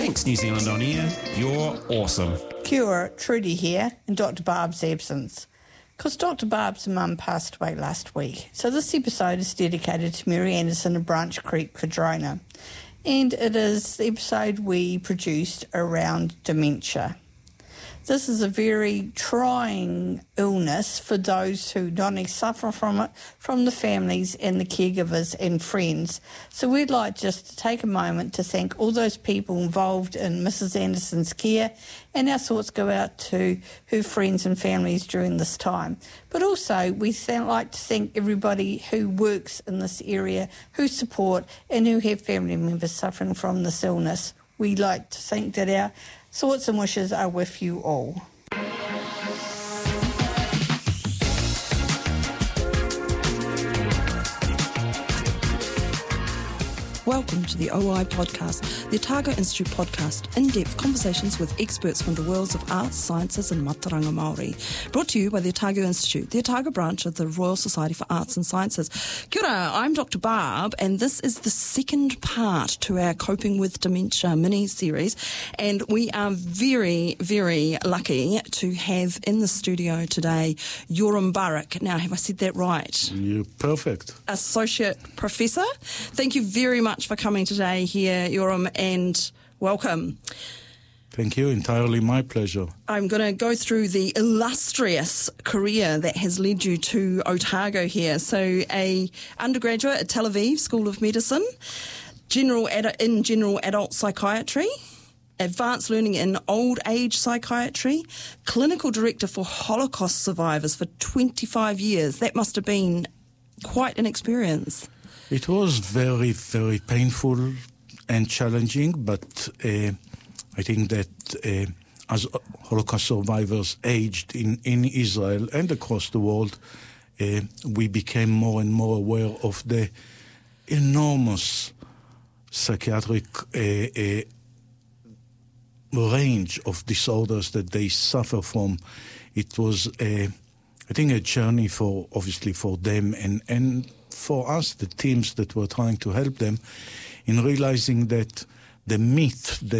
Thanks, New Zealand On Air. You're awesome. Kia ora, Trudy here in Dr. Barb's absence. Because Dr. Barb's mum passed away last week. So this episode is dedicated to Mary Anderson of Branch Creek, Cardrona. And it is the episode we produced around dementia. This is a very trying illness for those who not only suffer from it, from the families and the caregivers and friends. So we'd like just to take a moment to thank all those people involved in Mrs. Anderson's care, and our thoughts go out to her friends and families during this time. But also we'd like to thank everybody who works in this area, who support and who have family members suffering from this illness. We'd like to think that our thoughts and wishes are with you all. Welcome to the OI podcast, the Otago Institute podcast, in-depth conversations with experts from the worlds of arts, sciences and Mataranga Māori. Brought to you by the Otago Institute, the Otago branch of the Royal Society for Arts and Sciences. Kia ora, I'm Dr. Barb, and this is the second part to our Coping with Dementia mini-series, and we are very, very lucky to have in the studio today Yoram Burke. Now, have I said that right? You're perfect. Associate Professor. Thank you very much for coming today here, Yoram, and welcome. Thank you. Entirely my pleasure. I'm going to go through the illustrious career that has led you to Otago here. So a undergraduate at Tel Aviv School of Medicine, general adult psychiatry, advanced learning in old age psychiatry, clinical director for Holocaust survivors for 25 years. That must have been quite an experience. It was very, very painful and challenging, but I think that as Holocaust survivors aged in Israel and across the world, we became more and more aware of the enormous psychiatric range of disorders that they suffer from. It was, I think, a journey obviously for them and for us, the teams that were trying to help them, in realizing that the myth